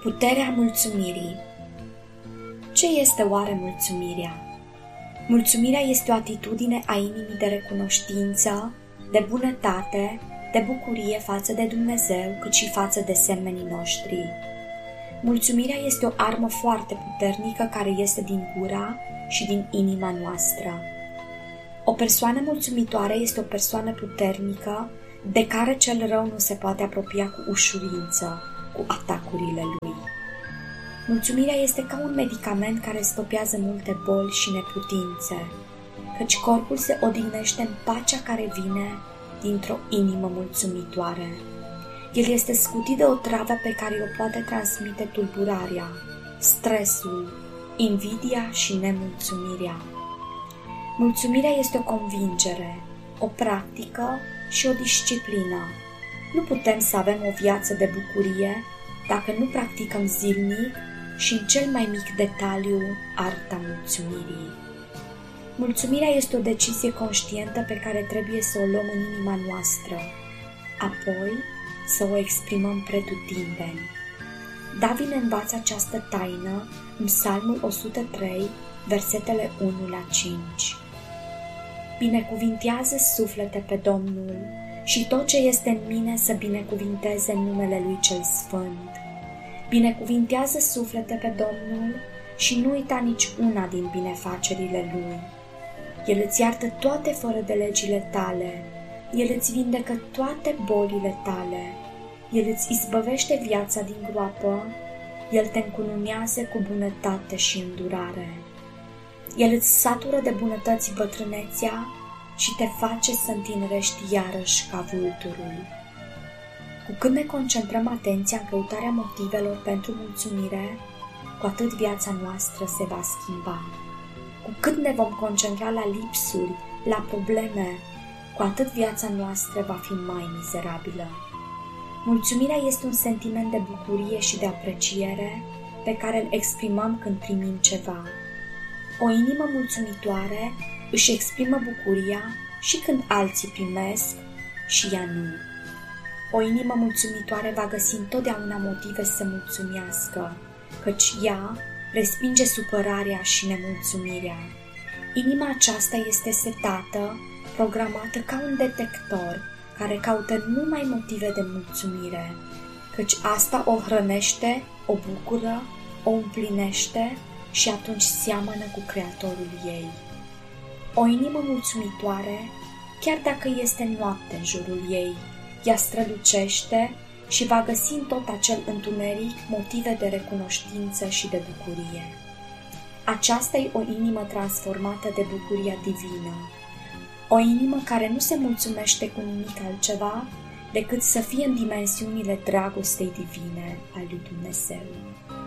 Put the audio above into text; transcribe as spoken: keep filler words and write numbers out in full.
Puterea mulțumirii. Ce este oare mulțumirea? Mulțumirea este o atitudine a inimii de recunoștință, de bunătate, de bucurie față de Dumnezeu, cât și față de semenii noștri. Mulțumirea este o armă foarte puternică care iese din gura și din inima noastră. O persoană mulțumitoare este o persoană puternică de care cel rău nu se poate apropia cu ușurință, cu atacurile lui. Mulțumirea este ca un medicament care stopează multe boli și neputințe, căci corpul se odihnește în pacea care vine dintr-o inimă mulțumitoare. El este scutit de o travă pe care o poate transmite tulburarea, stresul, invidia și nemulțumirea. Mulțumirea este o convingere, o practică și o disciplină. Nu putem să avem o viață de bucurie dacă nu practicăm zilnic și în cel mai mic detaliu arta mulțumirii. Mulțumirea este o decizie conștientă pe care trebuie să o luăm în inima noastră, apoi să o exprimăm pretutindeni. David ne învață această taină în Psalmul o sută trei, versetele unu la cinci. Binecuvintează suflete pe Domnul și tot ce este în mine să binecuvinteze numele Lui cel Sfânt. Binecuvintează suflete pe Domnul și nu uita nici una din binefacerile Lui. El îți iartă toate fără de legile tale, El îți vindecă toate bolile tale, El îți izbăvește viața din groapă, El te încununează cu bunătate și îndurare. El îți satură de bunătăți bătrânețea și te face să întinerești iarăși ca vulturul. Cu cât ne concentrăm atenția în căutarea motivelor pentru mulțumire, cu atât viața noastră se va schimba. Cu cât ne vom concentra la lipsuri, la probleme, cu atât viața noastră va fi mai mizerabilă. Mulțumirea este un sentiment de bucurie și de apreciere pe care îl exprimăm când primim ceva. O inimă mulțumitoare își exprimă bucuria și când alții primesc și ea nu. O inimă mulțumitoare va găsi întotdeauna motive să mulțumească, căci ea respinge supărarea și nemulțumirea. Inima aceasta este setată, programată ca un detector care caută numai motive de mulțumire, căci asta o hrănește, o bucură, o împlinește și atunci seamănă cu Creatorul ei. O inimă mulțumitoare, chiar dacă este noapte în jurul ei, ea strălucește și va găsi în tot acel întuneric motive de recunoștință și de bucurie. Aceasta e o inimă transformată de bucuria divină, o inimă care nu se mulțumește cu nimic altceva decât să fie în dimensiunile dragostei divine a lui Dumnezeu.